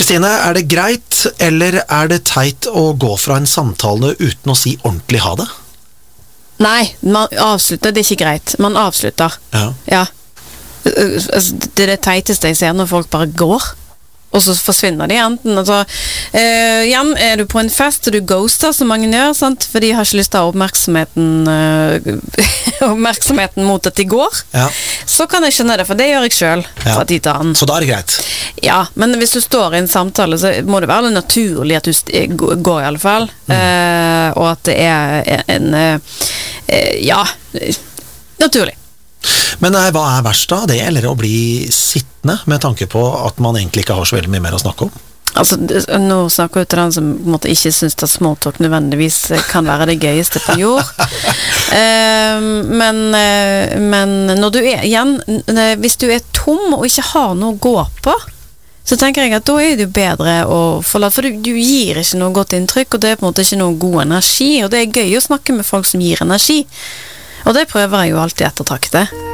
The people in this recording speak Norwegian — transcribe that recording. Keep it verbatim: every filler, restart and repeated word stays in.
Kristine, er det greit, eller er det teit å gå fra en samtale uten å si ordentlig ha det? Nei, man avslutter, det er ikke greit. Man avslutter. Ja. Ja. Det er det teiteste jeg ser når folk bare går. Og så forsvinner de enten altså, eh, igjen er du på en fest og du ghoster som mange gjør, sant? For de har ikke lyst til å ha oppmerksomheten uh, oppmerksomheten mot at de går, ja. Så kan jeg skjønne det, for det gjør jeg selv ja. fra tid til annen. Så da er det greit? Ja, men hvis du står i en samtale så må det være naturlig at du går i alle fall, mm. uh, og at det er en uh, ja, naturlig. Men nei, hva er verst da? Det gjelder å bli sittende med tanke på at man egentlig ikke har så veldig mye mer å snakke om. Altså, nå snakker jeg til den som på en måte ikke synes at small talk nødvendigvis kan være det gøyeste på jord. uh, men, uh, men når du er igjen, hvis du er tom og ikke har noe å gå på, så tenker jeg at da er det jo bedre å forlate, for du, du gir ikke noe godt inntrykk, og det er på en måte ikke noe god energi, og det er gøy å snakke med folk som gir energi. Og det prøver jeg jo alltid ettertrakte.